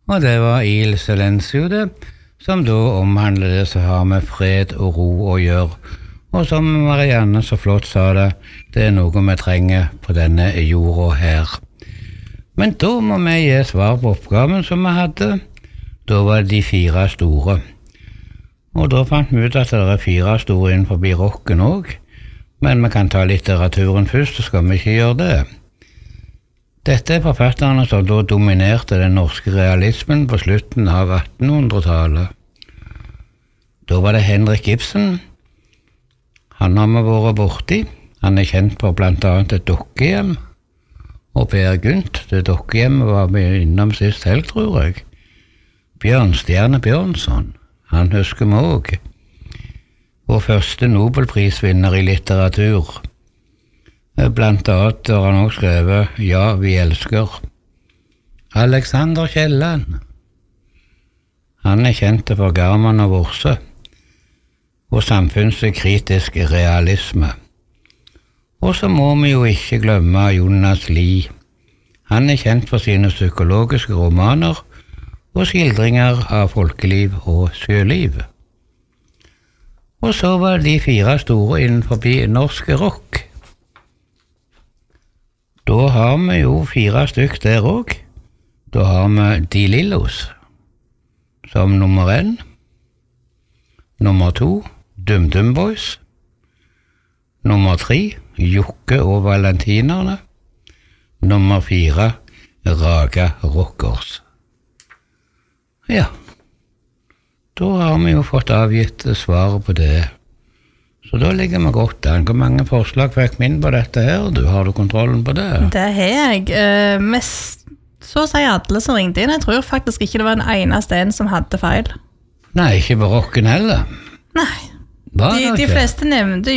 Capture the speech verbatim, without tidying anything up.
Og det var Il Silencio det, som da omhandler det som har med fred og ro å gjøre. Og som Marianne så flott sa det, det er noe vi trenger på denne jorda her. Men da må vi gi svar på oppgaven som vi hadde. Da var det de fire store. Og da fant vi ut at det er fire store innenfor rocken også. Men vi kan ta litteraturen først, så skal vi ikke gjøre det. Dette er forfatterne som da dominerte den norske realismen på slutten av attenhundretallet. Da var det Henrik Ibsen. Han har vi vært borti. Han er kjent for blant annet et dokkehjem. Og Per Gynt, det dokkehjemmet var vi innom sist helg, tror jeg. Bjørnstjerne Bjørnson, han husker vi også. Vår første Nobelprisvinner i litteratur. Blant annet har han også skrevet Ja, vi elsker. Alexander Kielland. Han er kjent for Garman og Vorse og samfunnskritisk realisme. Og så må vi jo ikke glemme Jonas Lie. Han er kjent for sine psykologiske romaner og skildringer av folkeliv og sjøliv. Og så var de fire store innenfor norsk rock. Da har vi jo fire stykk der også. Da har vi De Lillos som nummer en. Nummer to, Dum Dum Boys. Nummer tre, Jokke og Valentinerne. Nummer fire, Raga Rockers. Ja, da har vi jo fått avgitt svaret på det. Så da ligger vi godt an. Hvor mange forslag fikk vi inn på dette her? Du, har du kontrollen på det? Det har jeg. Uh, mest, så å si alle som ringte inn. Jeg tror faktisk ikke det var en eneste en som hadde feil. Nei, ikke på rocken heller. Nei. De, de fleste nevnte